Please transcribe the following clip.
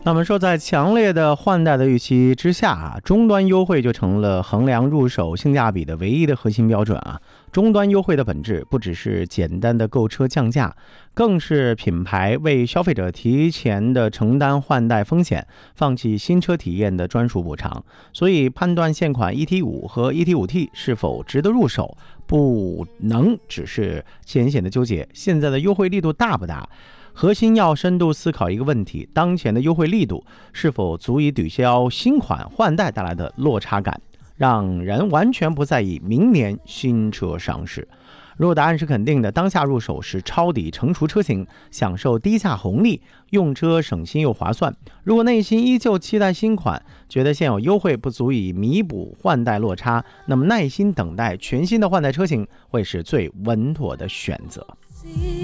那么说，在强烈的换代的预期之下终端优惠就成了衡量入手性价比的唯一的核心标准终端优惠的本质不只是简单的购车降价，更是品牌为消费者提前的承担换代风险，放弃新车体验的专属补偿。所以判断现款 ET5 和 ET5T 是否值得入手，不能只是浅显的纠结现在的优惠力度大不大，核心要深度思考一个问题：当前的优惠力度是否足以抵消新款换代带来的落差感，让人完全不在意明年新车上市。如果答案是肯定的，当下入手是抄底成熟车型，享受低价红利，用车省心又划算。如果内心依旧期待新款，觉得现有优惠不足以弥补换代落差，那么耐心等待全新的换代车型会是最稳妥的选择。